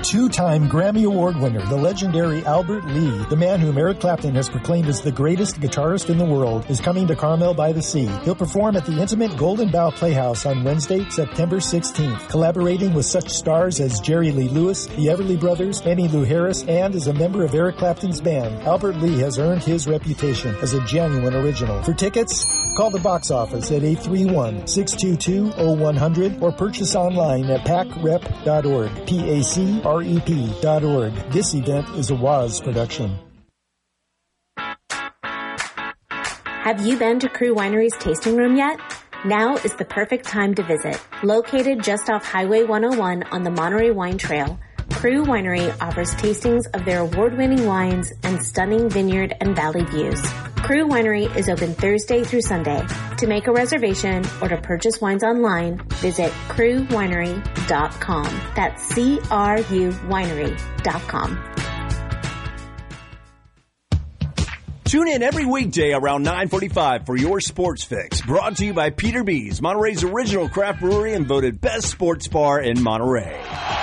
Two-time Grammy Award winner, the legendary Albert Lee, the man whom Eric Clapton has proclaimed as the greatest guitarist in the world, is coming to Carmel by the Sea. He'll perform at the intimate Golden Bough Playhouse on Wednesday, September 16th, collaborating with such stars as Jerry Lee Lewis, the Everly Brothers, Emmylou Harris, and as a member of Eric Clapton's band. Albert Lee has earned his reputation as a genuine original. For tickets, call the box office at 831-622-0100 or purchase online at pacrep.org, PACREP.org. This event is a WAZ production. Have you been to Crew Winery's tasting room yet? Now is the perfect time to visit. Located just off Highway 101 on the Monterey Wine Trail, Crew Winery offers tastings of their award-winning wines and stunning vineyard and valley views. Crew Winery is open Thursday through Sunday. To make a reservation or to purchase wines online, visit crewwinery.com. That's CRU winery.com. Tune in every weekday around 9:45 for your sports fix. Brought to you by Peter B's, Monterey's original craft brewery and voted best sports bar in Monterey.